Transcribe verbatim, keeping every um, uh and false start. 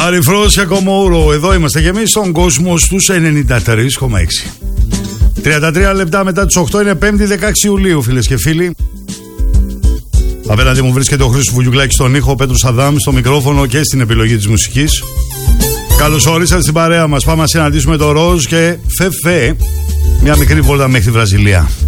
Παριφρός και Κομόουρο, εδώ είμαστε και εμείς στον κόσμο στους ενενήντα τρία κόμμα έξι. τριάντα τρία λεπτά μετά τις οκτώ, είναι πέμπτη δεκαέξι Ιουλίου, φίλες και φίλοι. Απέναντι μου βρίσκεται ο Χρήστος Βουγιουκλάκης στον ήχο, ο Πέτρος Αδάμ στο μικρόφωνο και στην επιλογή της μουσικής. Καλώς ορίσατε στην παρέα μας. Πάμε να συναντήσουμε το Ροζ και Φεφέ. Μια μικρή βόλτα μέχρι τη Βραζιλία.